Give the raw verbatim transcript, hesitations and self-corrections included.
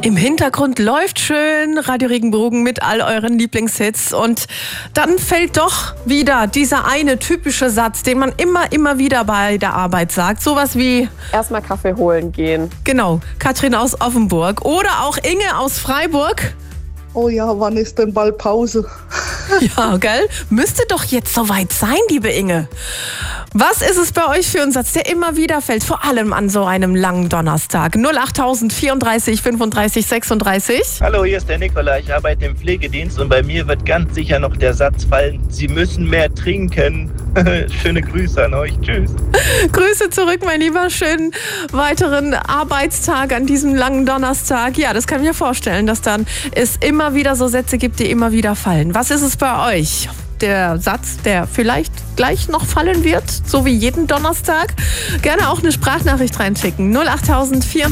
Im Hintergrund läuft schön Radio Regenbogen mit all euren Lieblingshits und dann fällt doch wieder dieser eine typische Satz, den man immer, immer wieder bei der Arbeit sagt. Sowas wie: Erstmal Kaffee holen gehen. Genau, Katrin aus Offenburg oder auch Inge aus Freiburg. Oh ja, wann ist denn bald Pause? Ja, gell? Müsste doch jetzt soweit sein, liebe Inge. Was ist es bei euch für ein Satz, der immer wieder fällt, vor allem an so einem langen Donnerstag? null acht vierunddreißig fünfunddreißig sechsunddreißig. Hallo, hier ist der Nikola. Ich arbeite im Pflegedienst und bei mir wird ganz sicher noch der Satz fallen: Sie müssen mehr trinken. Schöne Grüße an euch. Tschüss. Grüße zurück, mein Lieber. Schönen weiteren Arbeitstag an diesem langen Donnerstag. Ja, das kann ich mir vorstellen, dass dann es immer wieder so Sätze gibt, die immer wieder fallen. Was ist es bei euch? Der Satz, der vielleicht gleich noch fallen wird, so wie jeden Donnerstag? Gerne auch eine Sprachnachricht reinschicken. null acht vierunddreißig